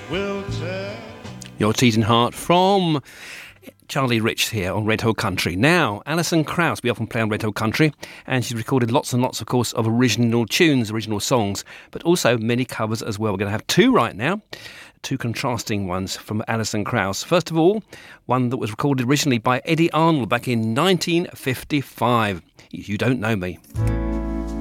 will tell. Your Cheating Heart from Charlie Rich here on Red Hill Country. Now, Alison Krauss, we often play on Red Hill Country, and she's recorded lots and lots, of course, of original tunes, original songs, but also many covers as well. We're going to have two right now, two contrasting ones from Alison Krauss. First of all, one that was recorded originally by Eddie Arnold back in 1955. You Don't Know Me.